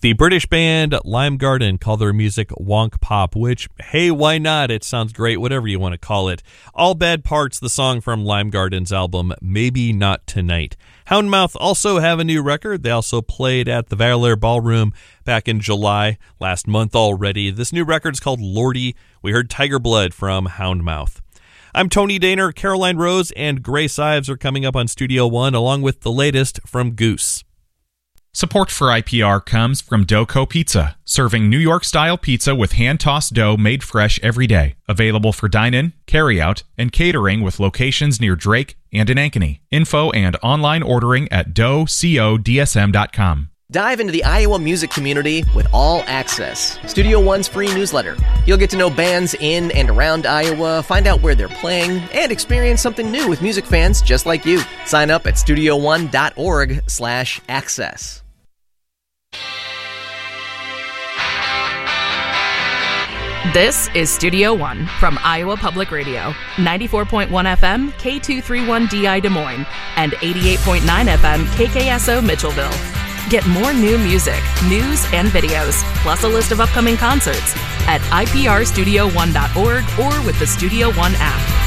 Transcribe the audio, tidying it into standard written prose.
The British band Lime Garden call their music wonk pop, which, hey, why not? It sounds great, whatever you want to call it. All Bad Parts, the song from Lime Garden's album Maybe Not Tonight. Houndmouth also have a new record. They also played at the Valor Ballroom back in July, last month already. This new record is called Lordy. We heard Tiger Blood from Houndmouth. I'm Tony Daner. Caroline Rose and Grace Ives are coming up on Studio One, along with the latest from Goose. Support for IPR comes from Doco Pizza, serving New York-style pizza with hand-tossed dough made fresh every day. Available for dine-in, carry-out, and catering with locations near Drake and in Ankeny. Info and online ordering at doughcodsm.com. Dive into the Iowa music community with All Access, Studio One's free newsletter. You'll get to know bands in and around Iowa, find out where they're playing, and experience something new with music fans just like you. Sign up at studioone.org/access. This is Studio One from Iowa Public Radio, 94.1 FM, K231DI Des Moines, and 88.9 FM, KKSO Mitchellville. Get more new music, news, and videos, plus a list of upcoming concerts at iprstudio1.org or with the Studio One app.